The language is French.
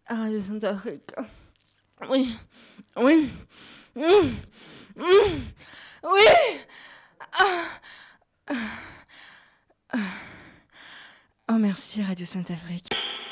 Radio Centrafrique. Oui, oui, mm, mm, oui. Oh, merci Radio Sainte-Afrique.